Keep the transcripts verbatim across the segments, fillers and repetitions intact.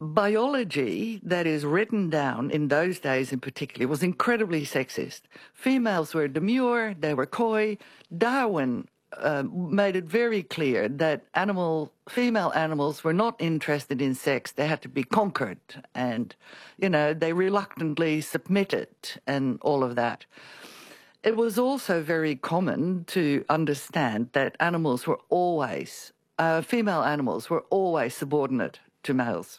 biology that is written down in those days in particular was incredibly sexist. Females were demure, they were coy. Darwin uh, made it very clear that animal, female animals were not interested in sex. They had to be conquered and, you know, they reluctantly submitted and all of that. It was also very common to understand that animals were always, uh, female animals were always subordinate to males.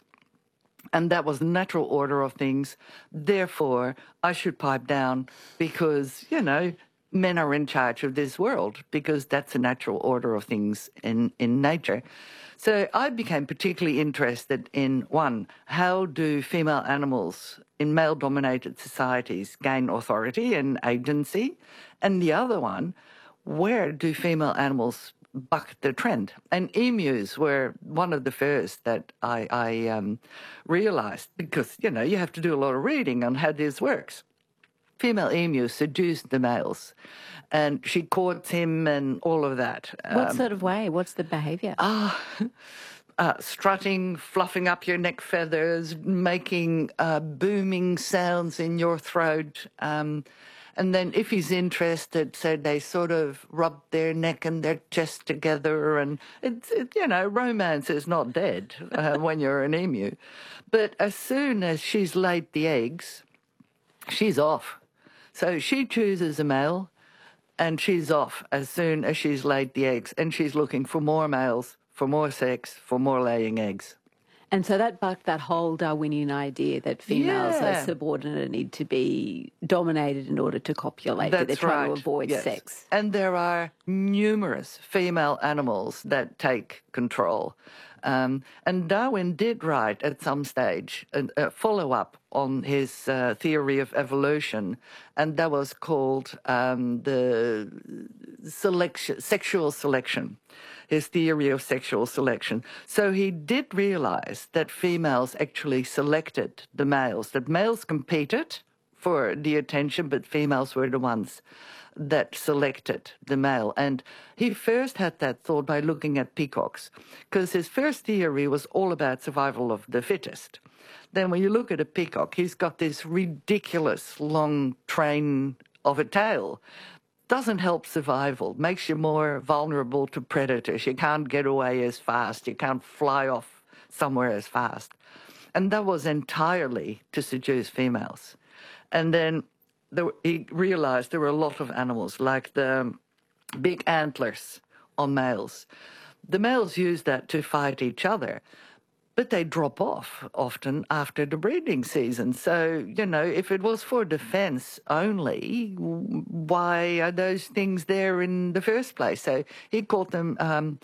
And that was the natural order of things. Therefore, I should pipe down because, you know, men are in charge of this world because that's the natural order of things in, in nature. So I became particularly interested in, one, how do female animals in male-dominated societies gain authority and agency? And the other one, where do female animals buck the trend? And emus were one of the first that I, I um, realized because, you know, you have to do a lot of reading on how this works. Female emu seduced the males and she courts him and all of that. What um, sort of way? What's the behaviour? Ah, uh, strutting, fluffing up your neck feathers, making uh, booming sounds in your throat. Um, and then if he's interested, so they sort of rub their neck and their chest together. And, it's, it, you know, romance is not dead uh, when you're an emu. But as soon as she's laid the eggs, she's off. So she chooses a male and she's off as soon as she's laid the eggs. And she's looking for more males, for more sex, for more laying eggs. And so that bucked that whole Darwinian idea that females Yeah. are subordinate and need to be dominated in order to copulate, that they're That's trying right. to avoid Yes. sex. And there are numerous female animals that take control. Um, and Darwin did write at some stage a, a follow-up on his uh, theory of evolution, and that was called um, the selection, sexual selection, his theory of sexual selection. So he did realize that females actually selected the males, that males competed for the attention, but females were the ones that selected the male. And he first had that thought by looking at peacocks, because his first theory was all about survival of the fittest. Then when you look at a peacock, he's got this ridiculous long train of a tail. Doesn't help survival, makes you more vulnerable to predators. You can't get away as fast, you can't fly off somewhere as fast. And that was entirely to seduce females. And then there, he realized there were a lot of animals, like the big antlers on males. The males use that to fight each other, but they drop off often after the breeding season. So, you know, if it was for defense only, why are those things there in the first place? So he called them um,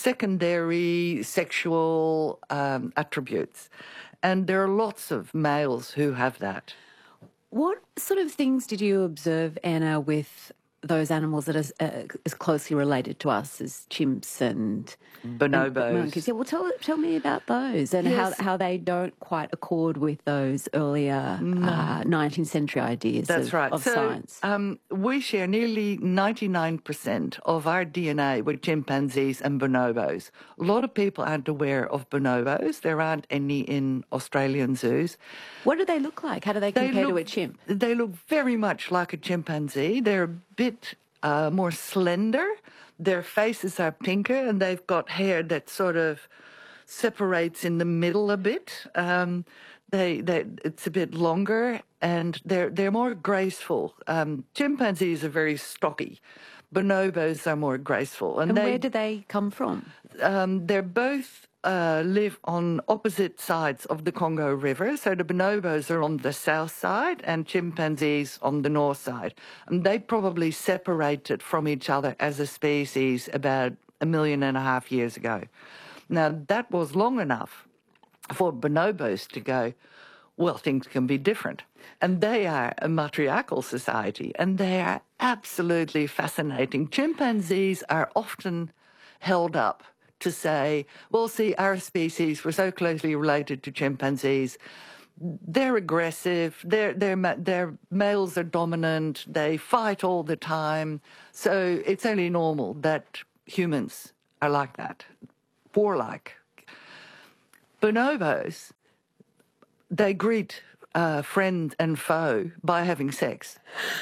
secondary sexual um, attributes. And there are lots of males who have that. What sort of things did you observe, Anna, with those animals that are uh, as closely related to us as chimps and bonobos? And monkeys. Yeah, well, tell tell me about those and Yes. how how they don't quite accord with those earlier No. uh, nineteenth century ideas That's of, right. of so, science. Um, we share nearly ninety-nine percent of our D N A with chimpanzees and bonobos. A lot of people aren't aware of bonobos. There aren't any in Australian zoos. What do they look like? How do they They compare to look- a chimp? They look very much like a chimpanzee. They're a bit uh, more slender. Their faces are pinker, and they've got hair that sort of separates in the middle a bit. Um, they, they, it's a bit longer, and they're they're more graceful. Um, chimpanzees are very stocky. Bonobos are more graceful, and, And they where do they come from? um, they're both uh, live on opposite sides of the Congo River. So the bonobos are on the south side and chimpanzees on the north side. And they probably separated from each other as a species about a million and a half years ago. Now, that was long enough for bonobos to go, well, things can be different. And they are a matriarchal society, and they are absolutely fascinating. Chimpanzees are often held up to say, well, see, our species, we're so closely related to chimpanzees. They're aggressive, they're, they're, their males are dominant, they fight all the time. So it's only normal that humans are like that, warlike. Bonobos, they greet uh, friend and foe by having sex.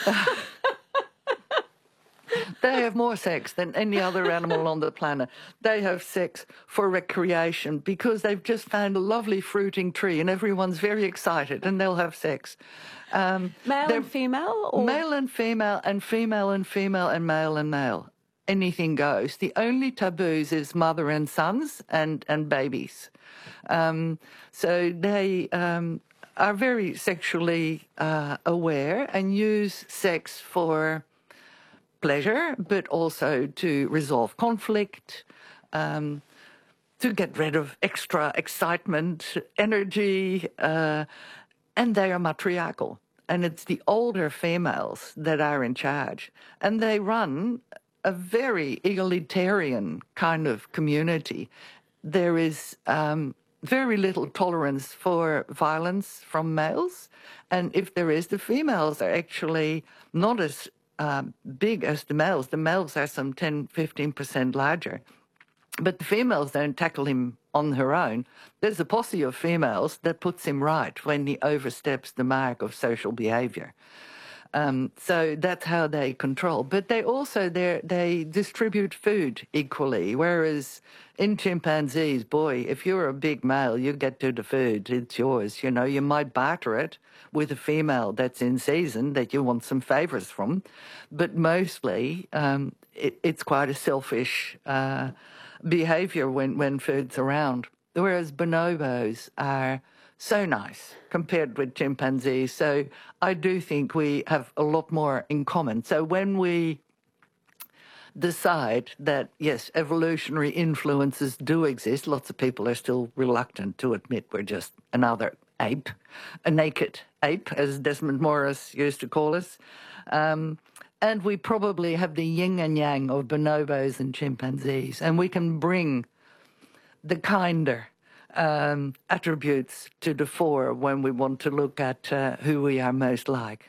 They have more sex than any other animal on the planet. They have sex for recreation because they've just found a lovely fruiting tree and everyone's very excited and they'll have sex. Um, male and female? Or? Male and female and female and female and male and male. Anything goes. The only taboos is mother and sons and, and babies. Um, so they um, are very sexually uh, aware and use sex for pleasure, but also to resolve conflict, um, to get rid of extra excitement, energy, uh, and they are matriarchal. And it's the older females that are in charge. And they run a very egalitarian kind of community. There is um, very little tolerance for violence from males. And if there is, the females are actually not as Uh, big as the males. The males are some ten, fifteen percent larger. But the females don't tackle him on her own. There's a posse of females that puts him right when he oversteps the mark of social behavior. Um, so that's how they control. But they also, they distribute food equally, whereas in chimpanzees, boy, if you're a big male, you get to the food, it's yours. You know, you might barter it with a female that's in season that you want some favours from, but mostly um, it, it's quite a selfish uh, behaviour when, when food's around, whereas bonobos are so nice compared with chimpanzees. So I do think we have a lot more in common. So when we decide that, yes, evolutionary influences do exist, lots of people are still reluctant to admit we're just another ape, a naked ape, as Desmond Morris used to call us. Um, and we probably have the yin and yang of bonobos and chimpanzees, and we can bring the kinder Um, attributes to the fore when we want to look at uh, who we are most like.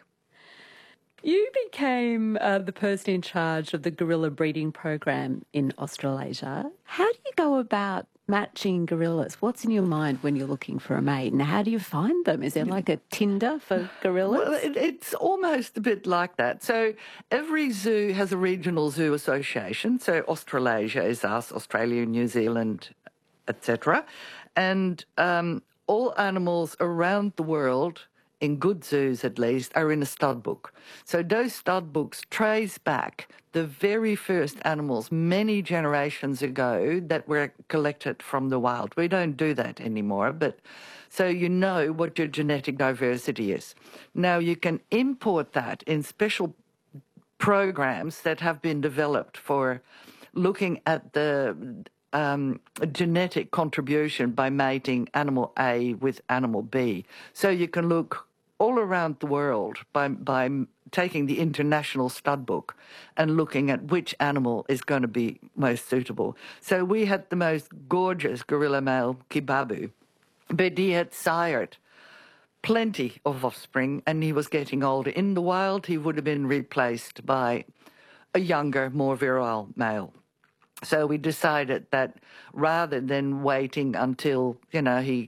You became uh, the person in charge of the gorilla breeding program in Australasia. How do you go about matching gorillas? What's in your mind when you're looking for a mate, and how do you find them? Is there like a Tinder for gorillas? Well, it, it's almost a bit like that. So every zoo has a regional zoo association. So Australasia is us, Australia, New Zealand, et cetera. And um, all animals around the world, in good zoos at least, are in a stud book. So those stud books trace back the very first animals many generations ago that were collected from the wild. We don't do that anymore, but so you know what your genetic diversity is. Now you can import that in special programs that have been developed for looking at the Um, genetic contribution by mating animal A with animal B. So you can look all around the world by, by taking the international stud book and looking at which animal is going to be most suitable. So we had the most gorgeous gorilla male, Kibabu, but he had sired plenty of offspring and he was getting older. In the wild, he would have been replaced by a younger, more virile male. So we decided that rather than waiting until, you know, he,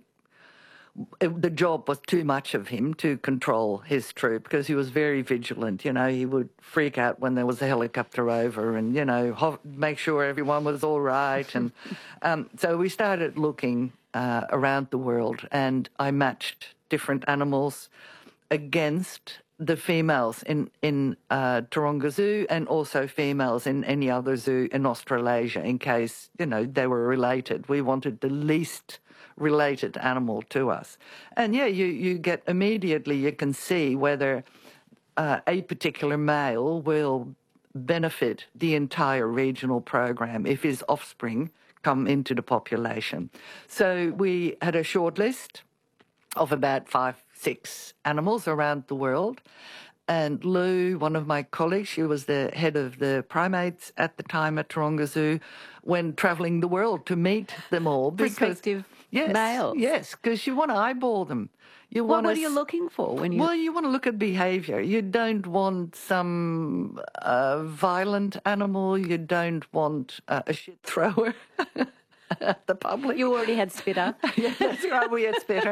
it, the job was too much of him to control his troop because he was very vigilant. You know, he would freak out when there was a helicopter over and, you know, ho- make sure everyone was all right. And um, so we started looking uh, around the world and I matched different animals against the females in, in uh, Taronga Zoo and also females in any other zoo in Australasia in case, you know, they were related. We wanted the least related animal to us. And, yeah, you, you get immediately, you can see whether uh, a particular male will benefit the entire regional program if his offspring come into the population. So we had a short list of about five, six animals around the world. And Lou, one of my colleagues, she was the head of the primates at the time at Taronga Zoo, went travelling the world to meet them all. Because, prospective yes, males. Yes, because you want to eyeball them. You What, want what to, are you looking for when you... Well, you want to look at behaviour. You don't want some uh, violent animal. You don't want uh, a shit thrower at the public. You already had Spitter. Yeah, that's right, we had Spitter.